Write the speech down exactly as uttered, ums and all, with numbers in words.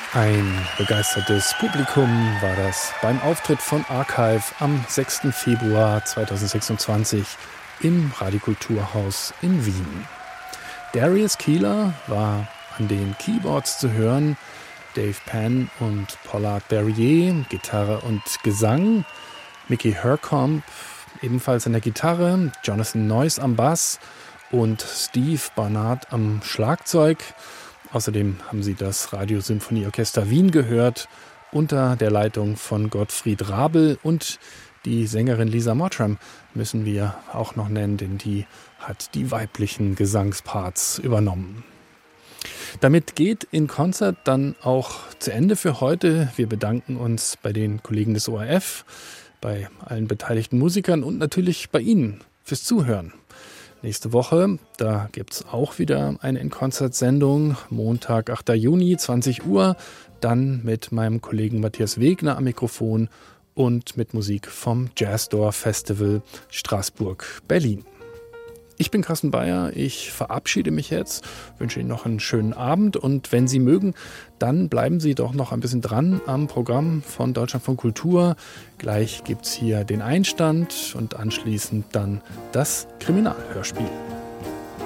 Ein begeistertes Publikum war das beim Auftritt von Archive am sechsten Februar zweitausendsechsundzwanzig im Radikulturhaus in Wien. Darius Keeler war an den Keyboards zu hören, Dave Penn und Pollard Berrier, Gitarre und Gesang, Mickey Hercomb ebenfalls an der Gitarre, Jonathan Noyes am Bass und Steve Barnard am Schlagzeug. Außerdem haben Sie das Radiosymphonieorchester Wien gehört, unter der Leitung von Gottfried Rabel, und die Sängerin Lisa Mottram müssen wir auch noch nennen, denn die hat die weiblichen Gesangsparts übernommen. Damit geht In Concert dann auch zu Ende für heute. Wir bedanken uns bei den Kollegen des O R F, bei allen beteiligten Musikern und natürlich bei Ihnen fürs Zuhören. Nächste Woche, da gibt es auch wieder eine In-Concert-Sendung, Montag, achter Juni, zwanzig Uhr, dann mit meinem Kollegen Matthias Wegner am Mikrofon und mit Musik vom Jazzdoor Festival Straßburg-Berlin. Ich bin Carsten Beyer, ich verabschiede mich jetzt, wünsche Ihnen noch einen schönen Abend und wenn Sie mögen, dann bleiben Sie doch noch ein bisschen dran am Programm von Deutschlandfunk Kultur. Gleich gibt es hier den Einstand und anschließend dann das Kriminalhörspiel.